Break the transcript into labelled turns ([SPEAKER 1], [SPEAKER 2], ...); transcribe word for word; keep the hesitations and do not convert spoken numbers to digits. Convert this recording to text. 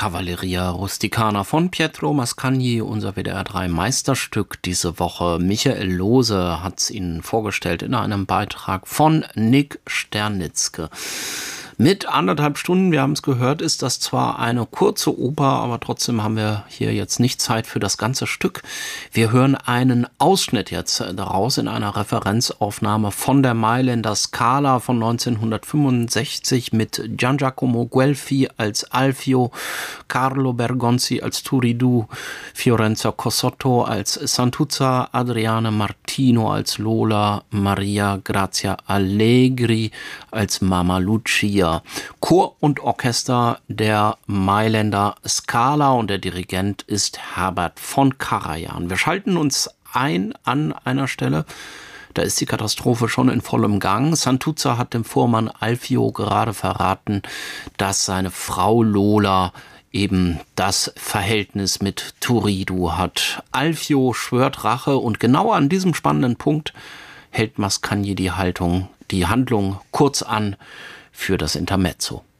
[SPEAKER 1] Cavalleria Rusticana von Pietro Mascagni, unser W D R drei Meisterstück diese Woche. Michael Lohse hat es Ihnen vorgestellt in einem Beitrag von Nick Sternitzke. Mit anderthalb Stunden, wir haben es gehört, ist das zwar eine kurze Oper, aber trotzdem haben wir hier jetzt nicht Zeit für das ganze Stück. Wir hören einen Ausschnitt jetzt daraus in einer Referenzaufnahme von der Mailänder Scala von neunzehnhundertfünfundsechzig mit Gian Giacomo Guelfi als Alfio, Carlo Bergonzi als Turiddu, Fiorenzo Cossotto als Santuzza, Adriane Martino als Lola, Maria Grazia Allegri als Mama Lucia. Chor und Orchester der Mailänder Scala und der Dirigent ist Herbert von Karajan. Wir schalten uns ein an einer Stelle, da ist die Katastrophe schon in vollem Gang. Santuzza hat dem Fuhrmann Alfio gerade verraten, dass seine Frau Lola eben das Verhältnis mit Turiddu hat. Alfio schwört Rache und genau an diesem spannenden Punkt hält Mascagni die Haltung, die Handlung kurz an für das Intermezzo.